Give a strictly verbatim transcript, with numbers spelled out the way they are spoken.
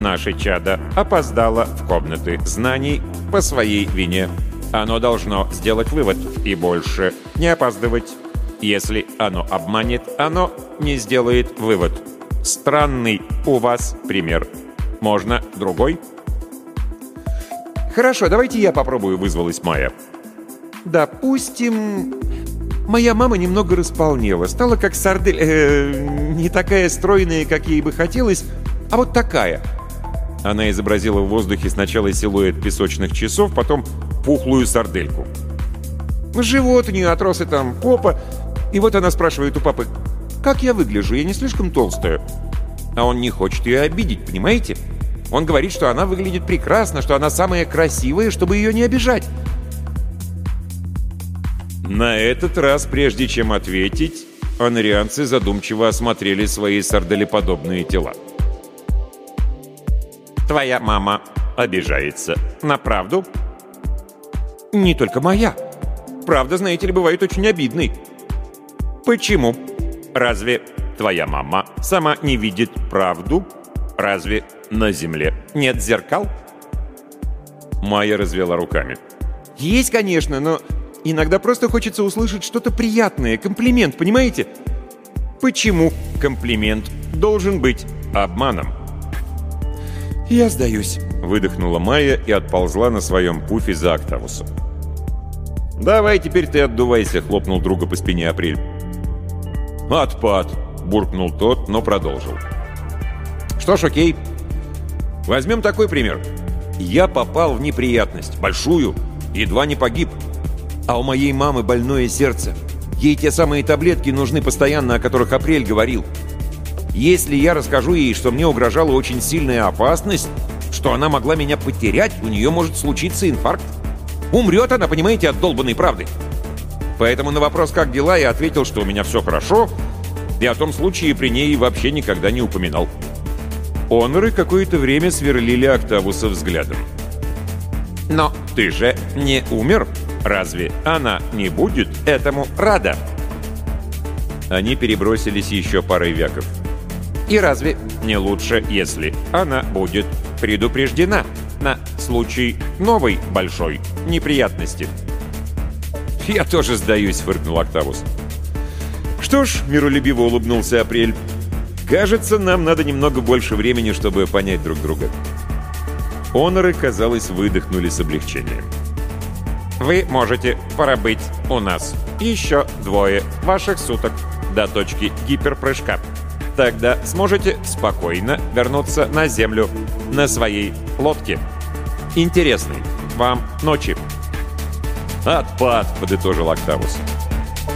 Наше чадо опоздало в комнаты знаний по своей вине. Оно должно сделать вывод и больше не опаздывать. Если оно обманет, оно не сделает вывод. Странный у вас пример. Можно другой? «Хорошо, давайте я попробую», — вызвалась Майя. «Допустим, моя мама немного располнела. Стала как сардель... Э, не такая стройная, как ей бы хотелось, а вот такая». Она изобразила в воздухе сначала силуэт песочных часов, потом пухлую сардельку. Живот у нее отрос и там попа. И вот она спрашивает у папы: «Как я выгляжу? Я не слишком толстая?» А он не хочет ее обидеть, понимаете? Он говорит, что она выглядит прекрасно, что она самая красивая, чтобы ее не обижать. На этот раз, прежде чем ответить, анарианцы задумчиво осмотрели свои сарделеподобные тела. «Твоя мама обижается. На правду?» «Не только моя. Правда, знаете ли, бывает очень обидной». «Почему? Разве твоя мама сама не видит правду? Разве на земле нет зеркал?» Майя развела руками. «Есть, конечно, но иногда просто хочется услышать что-то приятное, комплимент, понимаете?» «Почему комплимент должен быть обманом?» «Я сдаюсь», — выдохнула Майя и отползла на своем пуфе за Октавусом. «Давай теперь ты отдувайся», — хлопнул друга по спине Апрель. «Отпад», — буркнул тот, но продолжил. «Что ж, окей. Возьмем такой пример. Я попал в неприятность, большую, едва не погиб. А у моей мамы больное сердце. Ей те самые таблетки нужны постоянно, о которых Апрель говорил. Если я расскажу ей, что мне угрожала очень сильная опасность, что она могла меня потерять, у нее может случиться инфаркт. Умрет она, понимаете, от долбанной правды. Поэтому на вопрос «как дела?» я ответил, что у меня все хорошо, и о том случае при ней вообще никогда не упоминал». Оноры какое-то время сверлили Октавуса взглядом. «Но ты же не умер. Разве она не будет этому рада?» Они перебросились еще парой вяков. «И разве не лучше, если она будет предупреждена на случай новой большой неприятности?» «Я тоже сдаюсь», — фыркнул Октавус. «Что ж», — миролюбиво улыбнулся Апрель, «кажется, нам надо немного больше времени, чтобы понять друг друга». Оноры, казалось, выдохнули с облегчением. «Вы можете пробыть у нас еще двое ваших суток до точки гиперпрыжка. Тогда сможете спокойно вернуться на Землю на своей лодке. Интересной вам ночи». «Отпад», — подытожил Октавус.